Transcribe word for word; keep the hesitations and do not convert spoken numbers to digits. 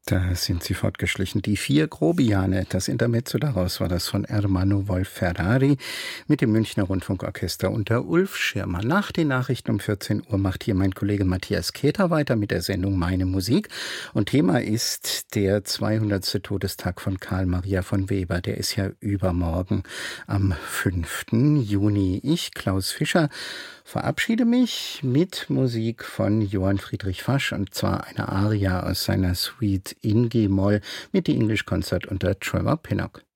Da sind sie fortgeschlichen. Die vier Grobiane. Das Intermezzo daraus war das von Ermanno Wolf-Ferrari mit dem Münchner Rundfunkorchester unter Ulf Schirmer. Nach den Nachrichten um vierzehn Uhr macht hier mein Kollege Matthias Keter weiter mit der Sendung Meine Musik. Und Thema ist der zweihundertste Todestag von Karl Maria von Weber. Der ist ja übermorgen am fünften Juni. Ich, Klaus Fischer, verabschiede mich mit Musik von Johann Friedrich Fasch, und zwar eine Aria aus seiner Suite in G-Moll mit die English Concert unter Trevor Pinnock.